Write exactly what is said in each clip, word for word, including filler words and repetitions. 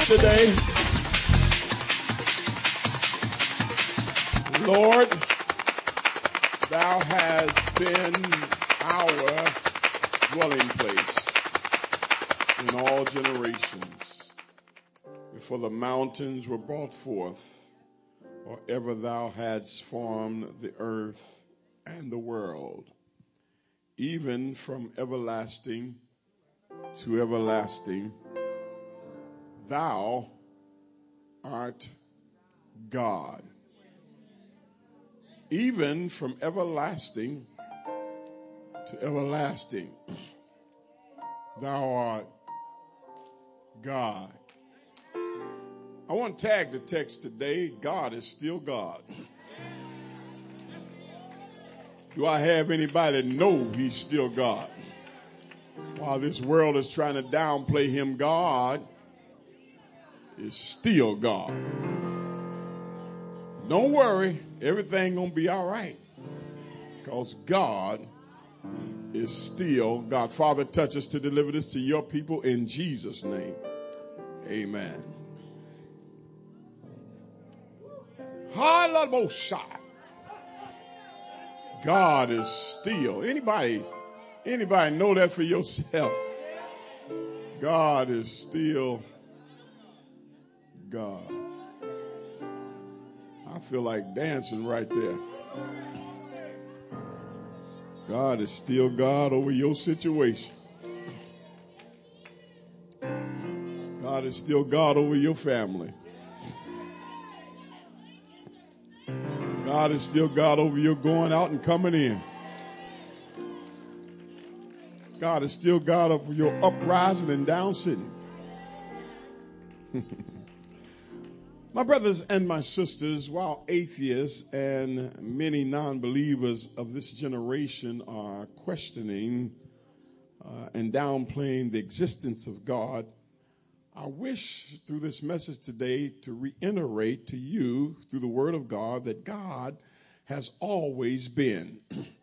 today? Lord, thou hast been our dwelling place in all generations. Before the mountains were brought forth, or ever thou hadst formed the earth and the world, even from everlasting to everlasting, thou art God. Even from everlasting to everlasting, thou art God. I want to tag the text today, God is still God. Do I have anybody that know he's still God? While this world is trying to downplay him, God is still God. Don't worry, everything gonna be all right, because God is still God. Father, touch us to deliver this to your people in Jesus' name. Amen. Hallelujah. God is still. Anybody, anybody know that for yourself? God is still God. I feel like dancing right there. God is still God over your situation. God is still God over your family. God is still God over your going out and coming in. God is still God over your uprising and down sitting. My brothers and my sisters, while atheists and many non-believers of this generation are questioning uh, and downplaying the existence of God, I wish through this message today to reiterate to you through the Word of God that God has always been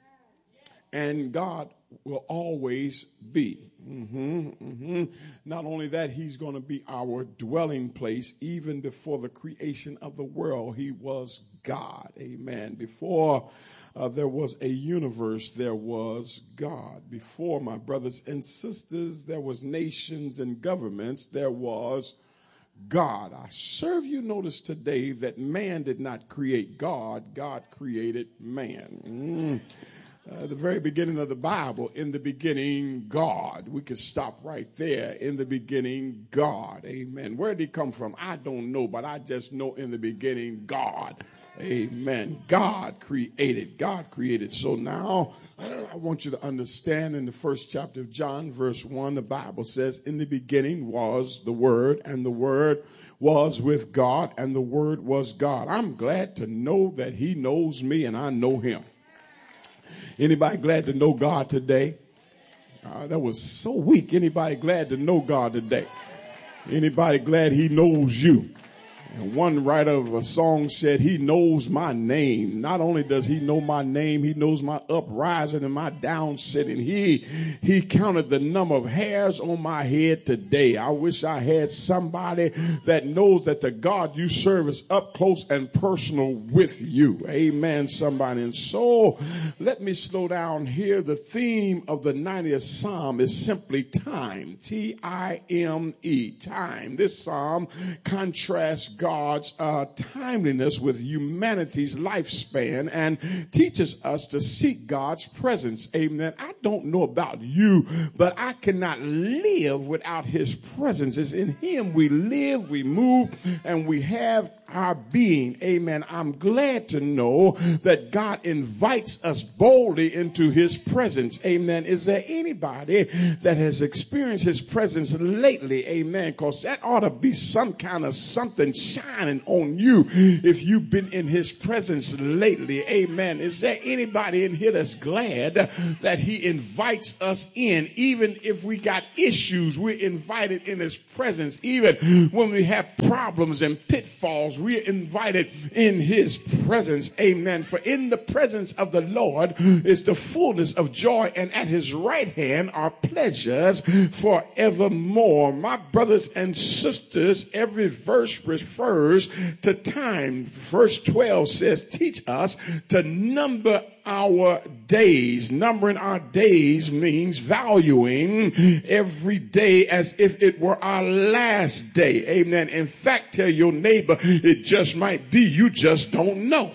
and God will always be. Mm-hmm, mm-hmm. Not only that, he's going to be our dwelling place. Even before the creation of the world, he was God. Amen. Before uh, there was a universe, there was God. Before, my brothers and sisters, there was nations and governments, there was God. I serve you notice today that man did not create God. God created man. Mm. Uh, the very beginning of the Bible, in the beginning, God. We could stop right there. In the beginning, God. Amen. Where did he come from? I don't know, but I just know in the beginning, God. Amen. God created. God created. So now, I want you to understand in the first chapter of John, verse one, the Bible says, in the beginning was the Word, and the Word was with God, and the Word was God. I'm glad to know that he knows me and I know him. Anybody glad to know God today? Uh, that was so weak. Anybody glad to know God today? Anybody glad he knows you? And one writer of a song said, he knows my name. Not only does he know my name, he knows my uprising and my down sitting. He, he counted the number of hairs on my head today. I wish I had somebody that knows that the God you serve is up close and personal with you. Amen, somebody. And so let me slow down here. The theme of the ninetieth Psalm is simply time. T I M E, time. This Psalm contrasts God's uh, timeliness with humanity's lifespan and teaches us to seek God's presence. Amen. I don't know about you, but I cannot live without his presence. It's in him we live, we move, and we have our being. Amen. I'm glad to know that God invites us boldly into his presence. Amen. Is there anybody that has experienced his presence lately? Amen. Because that ought to be some kind of something shining on you if you've been in his presence lately. Amen. Is there anybody in here that's glad that he invites us in? Even if we got issues, we're invited in his presence. Even when we have problems and pitfalls, we're invited in his presence. Amen. For in the presence of the Lord is the fullness of joy, and at his right hand are pleasures forevermore. My brothers and sisters, every verse refers to time. Verse twelve says, teach us to number our days. Numbering our days means valuing every day as if it were our last day. Amen. In fact, tell your neighbor, it just might be you just don't know.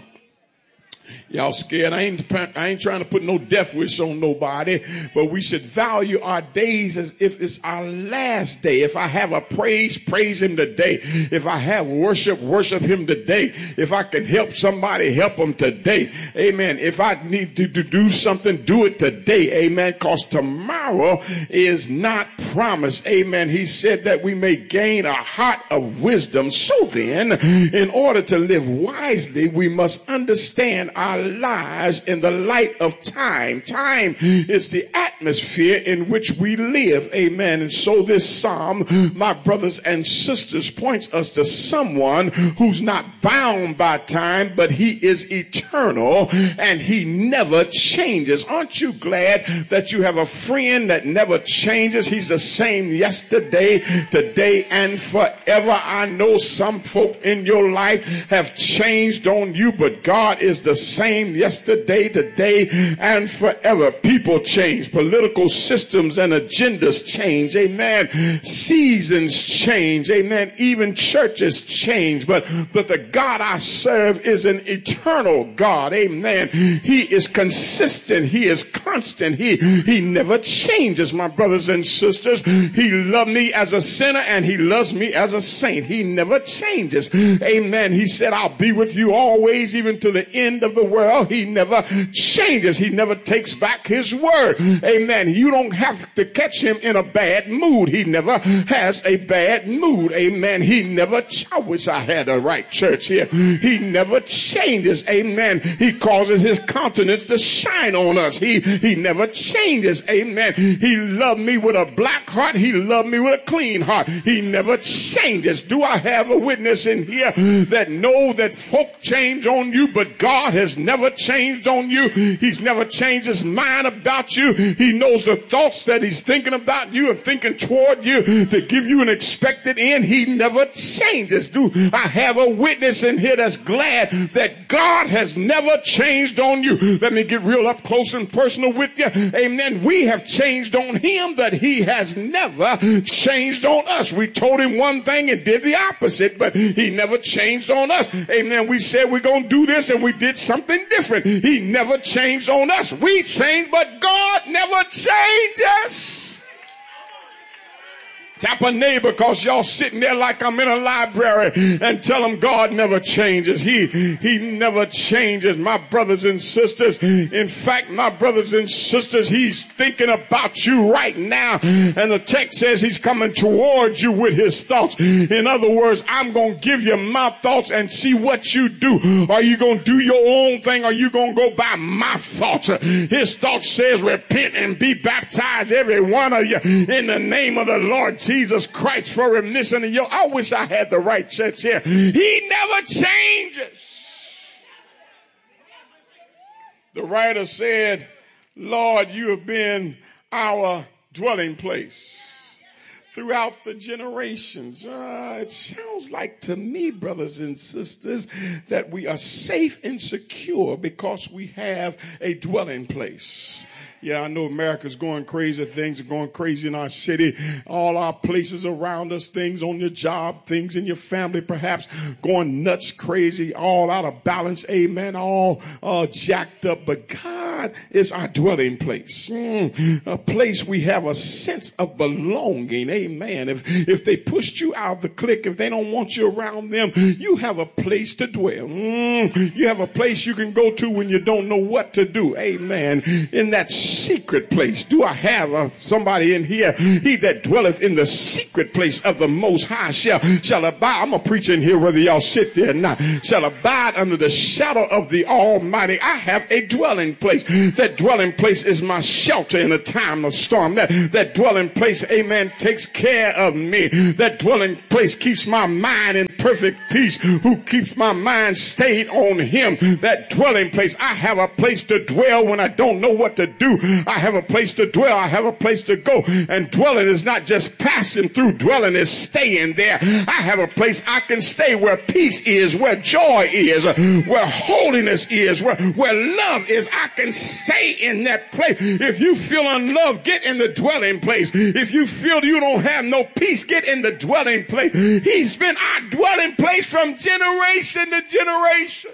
Y'all scared? I ain't, I ain't trying to put no death wish on nobody, but we should value our days as if it's our last day. If I have a praise, praise him today. If I have worship, worship him today. If I can help somebody, help them today. Amen. If I need to, to do something, do it today. Amen. Because tomorrow is not promised. Amen. He said that we may gain a heart of wisdom. So then, in order to live wisely, we must understand our lives in the light of time. Time is the atmosphere in which we live. Amen. And so this psalm, my brothers and sisters, points us to someone who's not bound by time, but he is eternal and he never changes. Aren't you glad that you have a friend that never changes? He's the same yesterday, today, and forever. I know some folk in your life have changed on you, but God is the same yesterday, today, and forever. People change. Political systems and agendas change. Amen. Seasons change. Amen. Even churches change. But, but the God I serve is an eternal God. Amen. He is consistent. He is constant. He, he never changes, my brothers and sisters. He loved me as a sinner and he loves me as a saint. He never changes. Amen. He said, I'll be with you always, even to the end of the world. He never changes. He never takes back his word. Amen. You don't have to catch him in a bad mood. He never has a bad mood. Amen. He never, I wish I had a right church here. He never changes. Amen. He causes his countenance to shine on us. He, he never changes. Amen. He loved me with a black heart. He loved me with a clean heart. He never changes. Do I have a witness in here that know that folk change on you, but God has never changed on you? He's never changed his mind about you. He knows the thoughts that he's thinking about you and thinking toward you to give you an expected end. He never changes. Do I have a witness in here that's glad that God has never changed on you? Let me get real up close and personal with you. Amen. We have changed on him, but he has never changed on us. We told him one thing and did the opposite, but he never changed on us. Amen. We said we're going to do this and we did something different. He never changed on us. We changed, but God never changes. Tap a neighbor, because y'all sitting there like I'm in a library, and tell them God never changes. He, he never changes, my brothers and sisters. In fact, my brothers and sisters, he's thinking about you right now. And the text says he's coming towards you with his thoughts. In other words, I'm going to give you my thoughts and see what you do. Are you going to do your own thing? Or are you going to go by my thoughts? His thoughts says repent and be baptized, every one of you, in the name of the Lord Jesus. Jesus Christ for remission of your. I wish I had the right church here. He never changes. The writer said, Lord, you have been our dwelling place throughout the generations. Uh, it sounds like to me, brothers and sisters, that we are safe and secure because we have a dwelling place. Yeah, I know America's going crazy. Things are going crazy in our city. All our places around us, things on your job, things in your family, perhaps going nuts, crazy, all out of balance. Amen. All uh, jacked up. But God God is our dwelling place. Mm, a place we have a sense of belonging. Amen. If, if they pushed you out of the clique, if they don't want you around them, you have a place to dwell. Mm, you have a place you can go to when you don't know what to do. Amen. In that secret place. Do I have uh, somebody in here? He that dwelleth in the secret place of the Most High shall, shall abide. I'm a preacher in here whether y'all sit there or not. Shall abide under the shadow of the Almighty. I have a dwelling place. That dwelling place is my shelter in a time of storm. That, that dwelling place, amen, takes care of me. That dwelling place keeps my mind in perfect peace. Who keeps my mind stayed on him. That dwelling place, I have a place to dwell when I don't know what to do. I have a place to dwell. I have a place to go. And dwelling is not just passing through. Dwelling is staying there. I have a place I can stay where peace is, where joy is, where holiness is, where, where love is. I can stay in that place. If you feel unloved, get in the dwelling place. If you feel you don't have no peace, get in the dwelling place. He's been our dwelling place from generation to generation.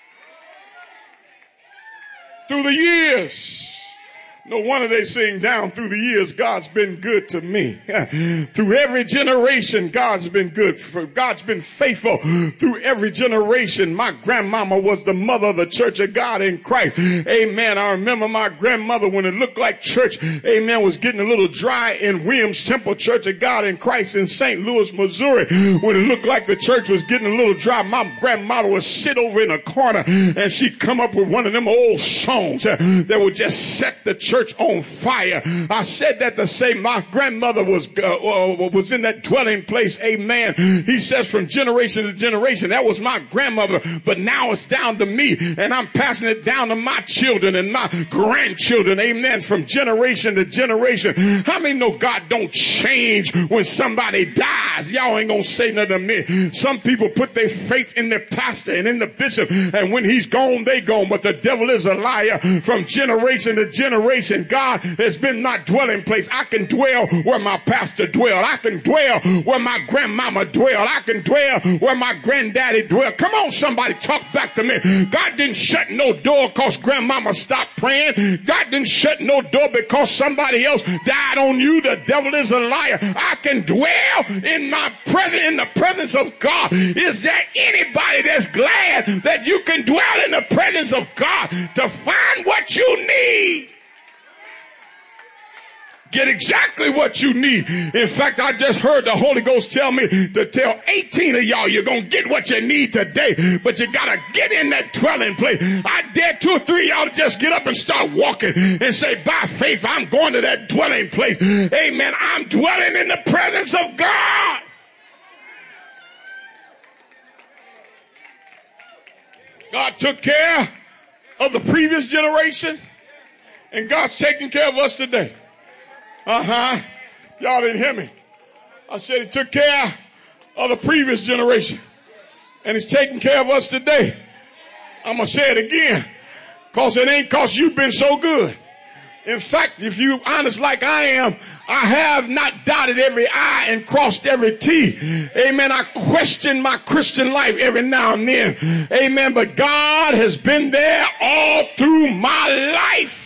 Through the years. No wonder they sing down through the years, God's been good to me. Through every generation, God's been good. God's been faithful through every generation. My grandmama was the mother of the Church of God in Christ. Amen. I remember my grandmother when it looked like church, amen, was getting a little dry in Williams Temple Church of God in Christ in Saint Louis, Missouri. When it looked like the church was getting a little dry, my grandmother would sit over in a corner and she'd come up with one of them old songs that would just set the church on fire. I said that to say my grandmother was uh, uh, was in that dwelling place. Amen. He says from generation to generation, that was my grandmother, but now it's down to me, and I'm passing it down to my children and my grandchildren. Amen. From generation to generation. How many know God don't change when somebody dies? Y'all ain't gonna say nothing to me. Some people put their faith in their pastor and in the bishop, and when he's gone, they gone. But the devil is a liar. From generation to generation, God has been my dwelling place. I can dwell where my pastor dwelled. I can dwell where my grandmama dwelled. I can dwell where my granddaddy dwelled. Come on, somebody, talk back to me. God didn't shut no door because grandmama stopped praying. God didn't shut no door because somebody else died on you. The devil is a liar. I can dwell in my presence, in the presence of God. Is there anybody that's glad that you can dwell in the presence of God to find what you need? Get exactly what you need. In fact, I just heard the Holy Ghost tell me to tell eighteen of y'all you're going to get what you need today, but you got to get in that dwelling place. I dare two or three of y'all to just get up and start walking and say, by faith, I'm going to that dwelling place. Amen. I'm dwelling in the presence of God. God took care of the previous generation, and God's taking care of us today. Uh-huh. Y'all didn't hear me. I said he took care of the previous generation, and he's taking care of us today. I'm going to say it again, because it ain't because you've been so good. In fact, if you honest like I am, I have not dotted every I and crossed every T. Amen. I question my Christian life every now and then. Amen. But God has been there all through my life.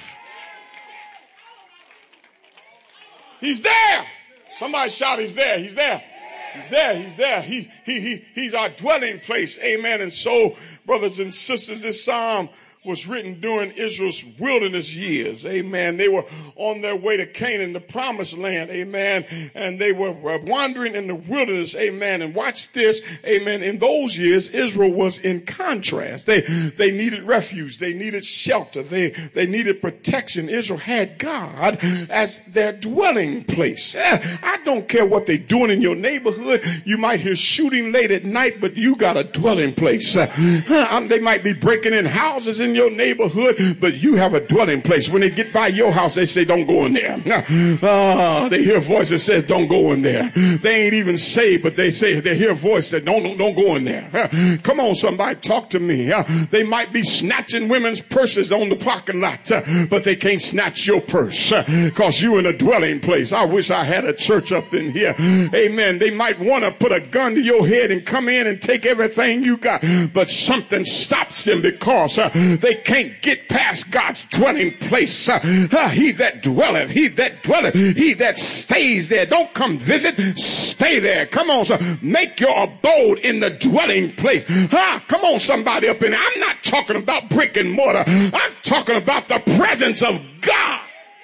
He's there. Somebody shout, he's there. He's there. He's there. He's there. He, he, he, he's our dwelling place. Amen. And so, brothers and sisters, this psalm was written during Israel's wilderness years. Amen. They were on their way to Canaan, the promised land. Amen. And they were wandering in the wilderness. Amen. And watch this. Amen. In those years, Israel was in contrast. They, they needed refuge. They needed shelter. They, they needed protection. Israel had God as their dwelling place. I don't care what they're doing in your neighborhood. You might hear shooting late at night, but you got a dwelling place. They might be breaking in houses in your neighborhood, but you have a dwelling place. When they get by your house, they say, don't go in there. Uh, they hear a voice that says, don't go in there. They ain't even saved, but they say, they hear a voice that don't, don't, don't go in there. Uh, come on, somebody, talk to me. Uh, they might be snatching women's purses on the parking lot, uh, but they can't snatch your purse because uh, you in a dwelling place. I wish I had a church up in here. Amen. They might want to put a gun to your head and come in and take everything you got, but something stops them because uh, they can't get past God's dwelling place. Uh, uh, he that dwelleth, he that dwelleth, he that stays there. Don't come visit, stay there. Come on, sir. Make your abode in the dwelling place. Ah, come on, somebody up in there. I'm not talking about brick and mortar. I'm talking about the presence of God.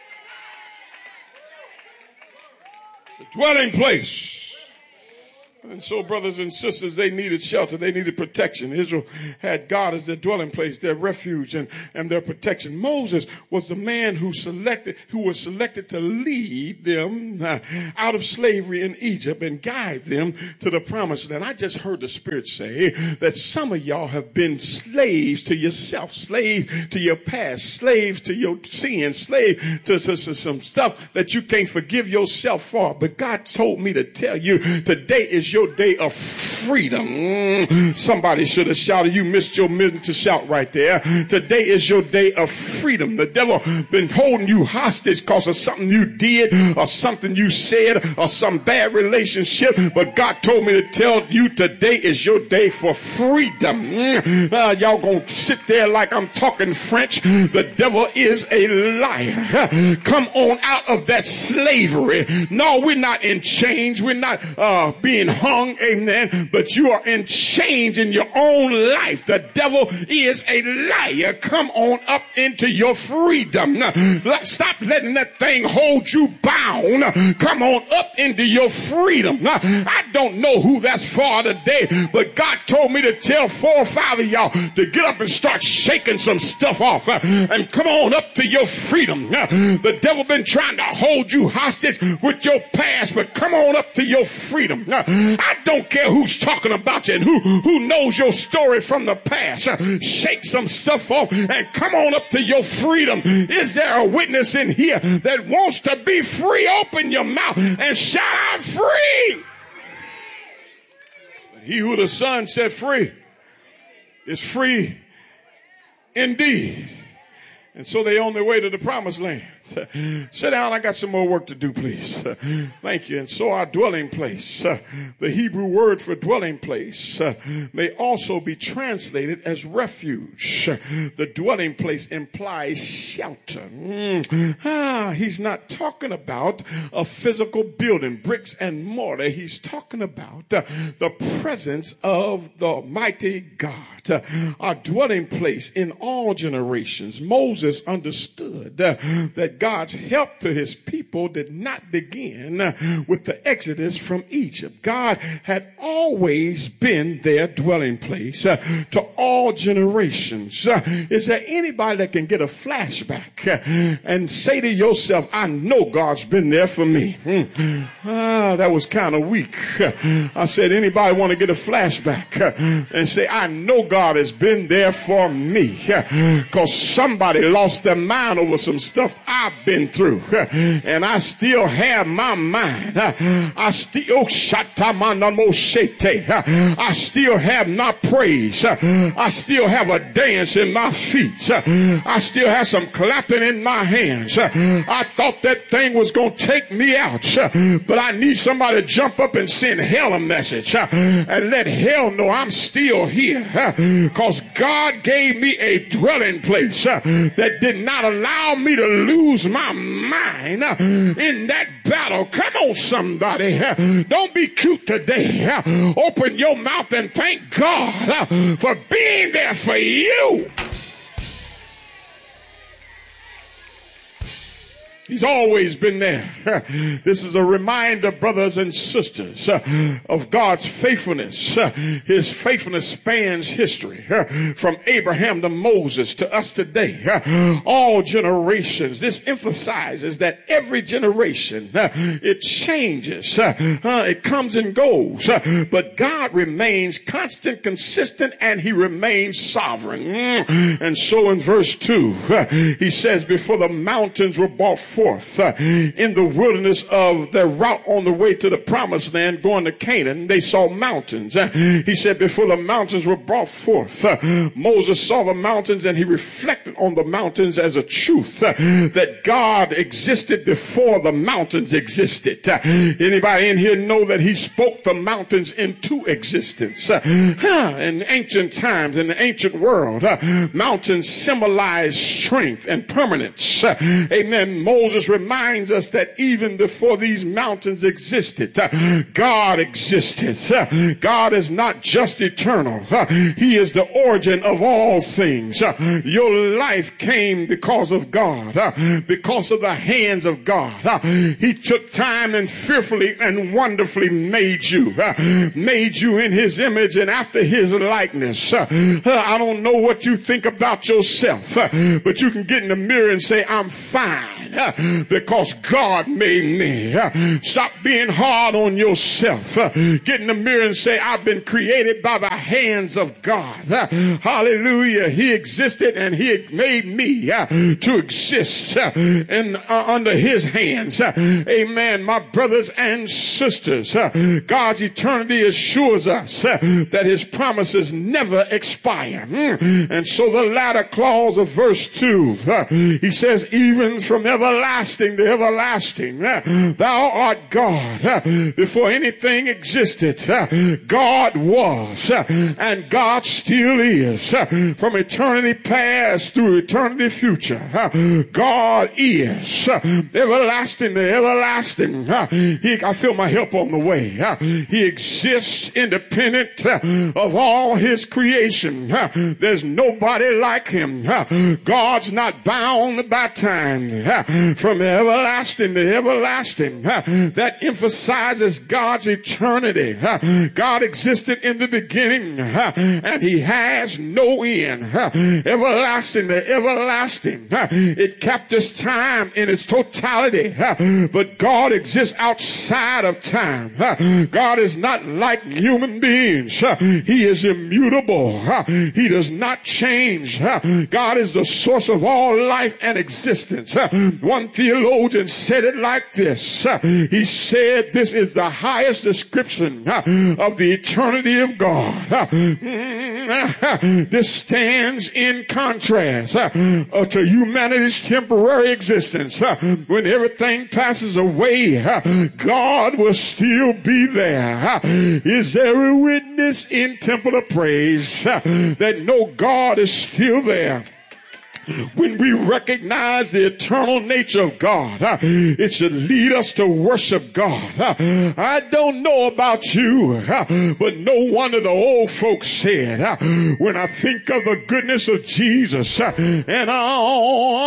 The dwelling place. And so, brothers and sisters, they needed shelter. They needed protection. Israel had God as their dwelling place, their refuge, and, and their protection. Moses was the man who selected, who was selected to lead them uh, out of slavery in Egypt and guide them to the promised land. I just heard the Spirit say that some of y'all have been slaves to yourself, slaves to your past, slaves to your sin, slaves to, to, to some stuff that you can't forgive yourself for. But God told me to tell you, today is your your day of freedom. Mm, somebody should have shouted. You missed your minute to shout right there. Today is your day of freedom. The devil been holding you hostage because of something you did or something you said or some bad relationship. But God told me to tell you today is your day for freedom. Mm, uh, y'all gonna sit there like I'm talking French. The devil is a liar. Come on out of that slavery. No, we're not in chains. We're not uh, being hung, amen, but you are in chains in your own life. The devil is a liar. Come on up into your freedom. Stop letting that thing hold you bound. Come on up into your freedom. I don't know who that's for today, but God told me to tell four or five of y'all to get up and start shaking some stuff off and come on up to your freedom. The devil been trying to hold you hostage with your past, but come on up to your freedom. I don't care who's talking about you and who, who knows your story from the past. Uh, shake some stuff off and come on up to your freedom. Is there a witness in here that wants to be free? Open your mouth and shout out free. He who the Son set free is free indeed. And so they on their way to the promised land. Sit down. I got some more work to do, please. Thank you. And so our dwelling place, uh, the Hebrew word for dwelling place, uh, may also be translated as refuge. The dwelling place implies shelter. Mm. Ah, he's not talking about a physical building, bricks and mortar. He's talking about uh, the presence of the mighty God. Uh, our dwelling place in all generations. Moses understood uh, that God's help to his people did not begin uh, with the exodus from Egypt. God had always been their dwelling place uh, to all generations. Uh, is there anybody that can get a flashback uh, and say to yourself, I know God's been there for me? Mm. Ah, that was kind of weak. Uh, I said, anybody want to get a flashback uh, and say, I know God God has been there for me, because somebody lost their mind over some stuff I've been through, and I still have my mind. I still I still have my praise. I still have a dance in my feet. I still have some clapping in my hands. I thought that thing was going to take me out, but I need somebody to jump up and send hell a message and let hell know I'm still here. Because God gave me a dwelling place uh, that did not allow me to lose my mind uh, in that battle. Come on, somebody. Uh, don't be cute today. Uh, open your mouth and thank God uh, for being there for you. He's always been there. This is a reminder, brothers and sisters, uh, of God's faithfulness. Uh, his faithfulness spans history, uh, from Abraham to Moses to us today. Uh, all generations. This emphasizes that every generation, uh, it changes. Uh, uh, it comes and goes. Uh, but God remains constant, consistent, and he remains sovereign. Mm. And so in verse two, uh, he says, before the mountains were brought forth uh, in the wilderness of their route on the way to the promised land going to Canaan, they saw mountains. Uh, he said before the mountains were brought forth, uh, Moses saw the mountains and he reflected on the mountains as a truth uh, that God existed before the mountains existed. Uh, anybody in here know that he spoke the mountains into existence? Uh, in ancient times, in the ancient world, uh, mountains symbolize strength and permanence. Uh, amen. Moses reminds us that even before these mountains existed, uh, God existed. Uh, God is not just eternal. Uh, he is the origin of all things. Uh, your life came because of God, uh, because of the hands of God. Uh, he took time and fearfully and wonderfully made you, uh, made you in his image and after his likeness. Uh, I don't know what you think about yourself, uh, but you can get in the mirror and say, I'm fine uh, because God made me. Uh, stop being hard on yourself. Uh, get in the mirror and say, I've been created by the hands of God. Uh, hallelujah. He existed and he made me uh, to exist uh, in, uh, under his hands. Uh, amen. My brothers and sisters, uh, God's eternity assures us uh, that his promises never expire. Mm. And so the latter clause of verse two, uh, he says, even from everlasting to everlasting, uh, thou art God. Uh, before anything existed, uh, God was, uh, and God still is. Uh, from eternity past through eternity future, uh, God is uh, everlasting to everlasting. Uh, he, I feel my help on the way. Uh, he exists independent uh, of all his creation. Uh, there's nobody like him. Uh, God's not bound by time. Uh, from everlasting to everlasting. Uh, that emphasizes God's eternity. Uh, God existed in the beginning uh, and he has no end. Uh, everlasting to everlasting. Uh, it captures time in its totality. Uh, but God exists outside of time. Uh, God is not like human beings. Uh, he is immutable. Uh, he does not change. Uh, God is the source of all life and existence. Uh, one theologian said it like this. Uh, he said this is the highest description uh, of the eternity of God. Uh, this stands in contrast uh, uh, to humanity's temporary existence. Uh, when everything passes away, uh, God will still be there. Uh, is there a witness in Temple of Praise uh, that no, God is still there? When we recognize the eternal nature of God, uh, it should lead us to worship God. Uh, I don't know about you, uh, but no wonder the old folks said, uh, when I think of the goodness of Jesus uh, and all,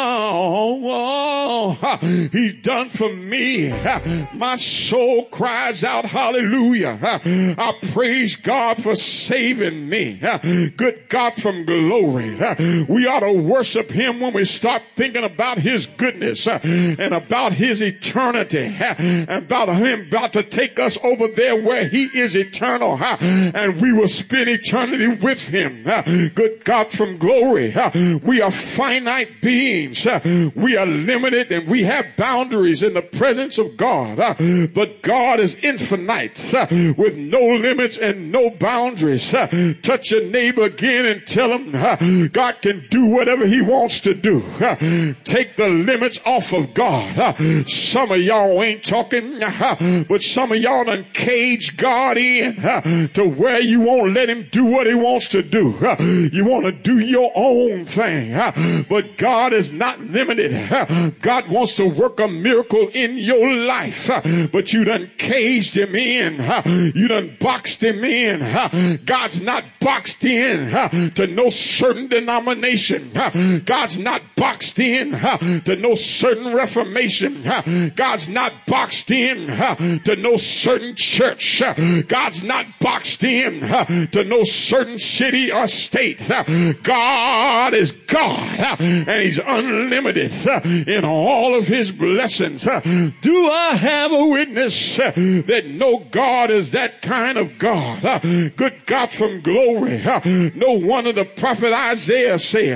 all, all he's done for me, uh, my soul cries out, hallelujah. Uh, I praise God for saving me. Uh, good God from glory. Uh, we ought to worship him when we start thinking about his goodness uh, and about his eternity uh, and about him about to take us over there where he is eternal uh, and we will spend eternity with him. Uh, good God from glory. Uh, we are finite beings. Uh, we are limited and we have boundaries in the presence of God. Uh, but God is infinite uh, with no limits and no boundaries. Uh, touch your neighbor again and tell him uh, God can do whatever he wants to do. Uh, take the limits off of God. Uh, some of y'all ain't talking, uh, but some of y'all done cage God in uh, to where you won't let him do what he wants to do. Uh, you want to do your own thing, uh, but God is not limited. Uh, God wants to work a miracle in your life, uh, but you done caged him in. Uh, you done boxed him in. Uh, God's not boxed in uh, to no certain denomination. Uh, God's not boxed in uh, to no certain reformation. Uh, God's not boxed in uh, to no certain church. Uh, God's not boxed in uh, to no certain city or state. Uh, God is God uh, and he's unlimited uh, in all of his blessings. Uh, do I have a witness uh, that no God is that kind of God? Uh, good God from glory. Uh, no wonder the prophet Isaiah said, uh,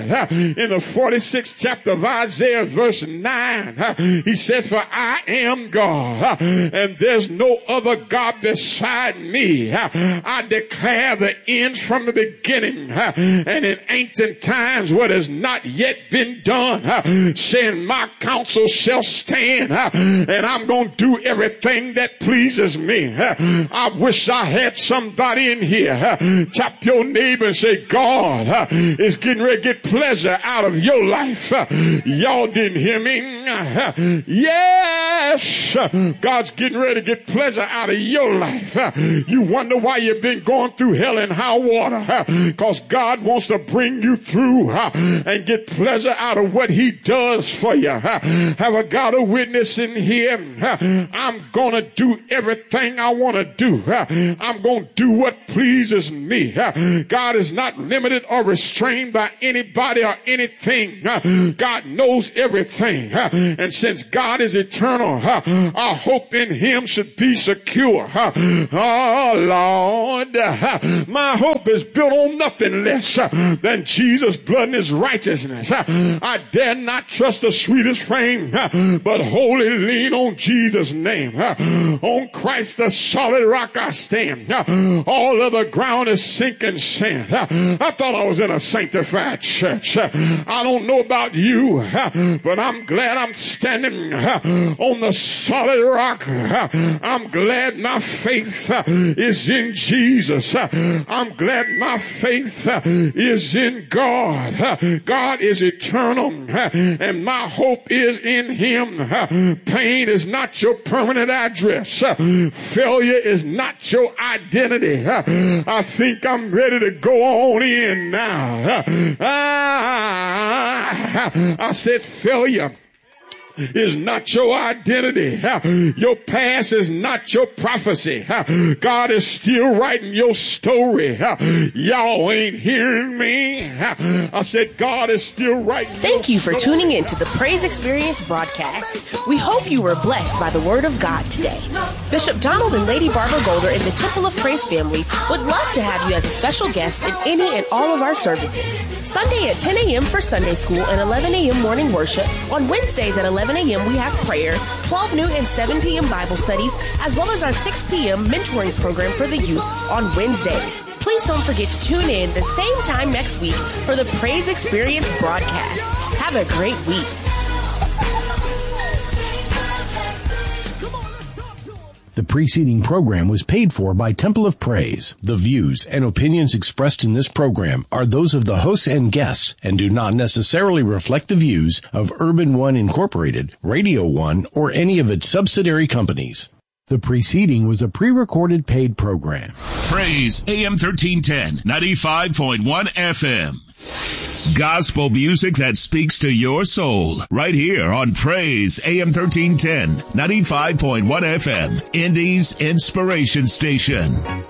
in the forty-sixth chapter of Isaiah, verse nine, he says, for I am God, and there's no other God beside me. I declare the ends from the beginning, and in ancient times what has not yet been done, saying my counsel shall stand, and I'm going to do everything that pleases me. I wish I had somebody in here. Tap your neighbor and say, God is getting ready to get pleasure out of your life. Y'all didn't hear me. Yes, God's getting ready to get pleasure out of your life. You wonder why you've been going through hell and high water, because God wants to bring you through and get pleasure out of what he does for you. Have I got a witness in here? I'm going to do everything I want to do. I'm going to do what pleases me. God is not limited or restrained by anybody or anything. God knows everything. And since God is eternal, our hope in him should be secure. Oh, Lord, my hope is built on nothing less than Jesus' blood and his righteousness. I dare not trust the sweetest frame, but wholly lean on Jesus' name. On Christ, the solid rock I stand. All other ground is sinking sand. I thought I was in a sanctified church. I don't know about you, but I'm glad I'm standing on the solid rock. I'm glad my faith is in Jesus. I'm glad my faith is in God. God is eternal, and my hope is in him. Pain is not your permanent address. Failure is not your identity. I think I'm ready to go on in now. I said failure is not your identity. Your past is not your prophecy. God is still writing your story. Y'all ain't hearing me. I said God is still writing. Thank you for tuning in to the Praise Experience broadcast. We hope you were blessed by the word of God today. Bishop Donald and Lady Barbara Golder in the Temple of Praise family would love to have you as a special guest in any and all of our services. Sunday at ten a.m. for Sunday school and eleven a.m. morning worship. On Wednesdays at eleven a.m. we have prayer, twelve noon and seven p.m. Bible studies, as well as our six p.m. mentoring program for the youth on Wednesdays. Please don't forget to tune in the same time next week for the Praise Experience broadcast. Have a great week. The preceding program was paid for by Temple of Praise. The views and opinions expressed in this program are those of the hosts and guests and do not necessarily reflect the views of Urban One Incorporated, Radio One, or any of its subsidiary companies. The preceding was a pre-recorded paid program. Praise A M thirteen ten, ninety-five point one F M. Gospel music that speaks to your soul. Right here on Praise A M thirteen ten, ninety-five point one F M. Indy's Inspiration Station.